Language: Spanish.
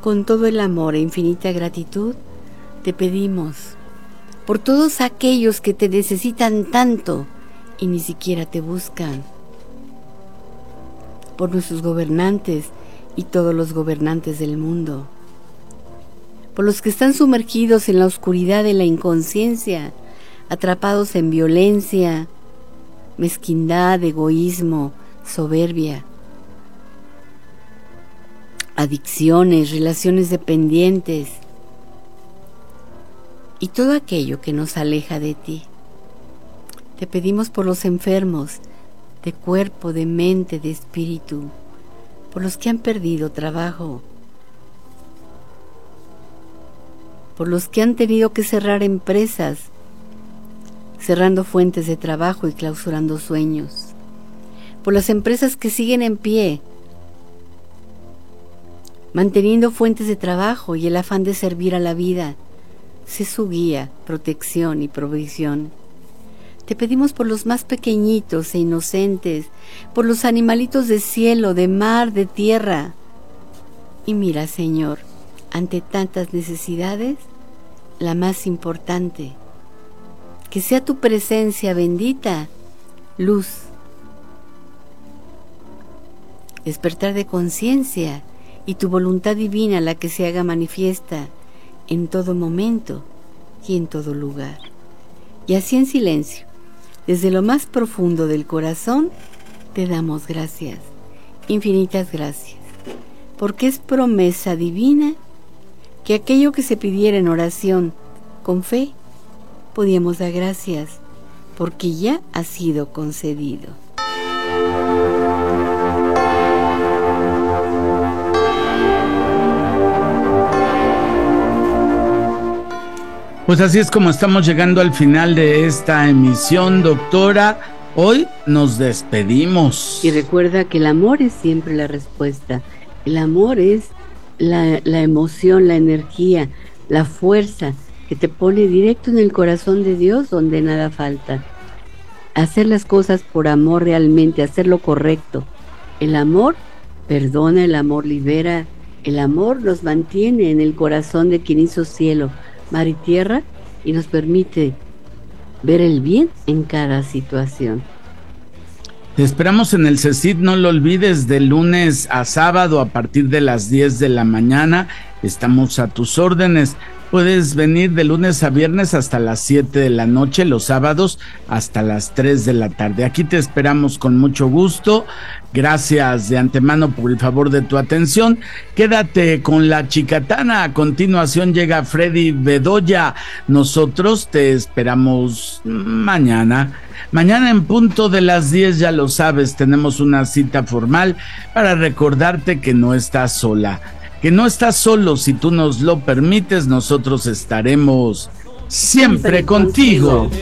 Con todo el amor e infinita gratitud, te pedimos por todos aquellos que te necesitan tanto y ni siquiera te buscan, por nuestros gobernantes y todos los gobernantes del mundo, por los que están sumergidos en la oscuridad de la inconsciencia, atrapados en violencia, mezquindad, egoísmo, soberbia, adicciones, relaciones dependientes y todo aquello que nos aleja de ti. Te pedimos por los enfermos de cuerpo, de mente, de espíritu, por los que han perdido trabajo, por los que han tenido que cerrar empresas, cerrando fuentes de trabajo y clausurando sueños, por las empresas que siguen en pie, manteniendo fuentes de trabajo y el afán de servir a la vida. Sé su guía, protección y provisión. Te pedimos por los más pequeñitos e inocentes, por los animalitos de cielo, de mar, de tierra. Y mira, Señor, ante tantas necesidades, la más importante, que sea tu presencia bendita, luz, despertar de conciencia y tu voluntad divina la que se haga manifiesta en todo momento y en todo lugar. Y así en silencio, desde lo más profundo del corazón, te damos gracias, infinitas gracias, porque es promesa divina que aquello que se pidiera en oración con fe, podíamos dar gracias, porque ya ha sido concedido. Pues así es como estamos llegando al final de esta emisión, doctora. Hoy nos despedimos. Y recuerda que el amor es siempre la respuesta. El amor es la emoción, la energía, la fuerza que te pone directo en el corazón de Dios donde nada falta. Hacer las cosas por amor realmente, hacer lo correcto. El amor perdona, el amor libera, el amor nos mantiene en el corazón de quien hizo cielo, mar y tierra y nos permite ver el bien en cada situación. Te esperamos en el CECIT, no lo olvides, de lunes a sábado a partir de las 10 de la mañana. Estamos a tus órdenes. Puedes venir de lunes a viernes hasta las 7 de la noche, los sábados hasta las 3 de la tarde. Aquí te esperamos con mucho gusto. Gracias de antemano por el favor de tu atención. Quédate con La Chicatana. A continuación llega Freddy Bedoya. Nosotros te esperamos mañana. Mañana en punto de las 10, ya lo sabes, tenemos una cita formal para recordarte que no estás sola. Que no estás solo, si tú nos lo permites, nosotros estaremos siempre contigo.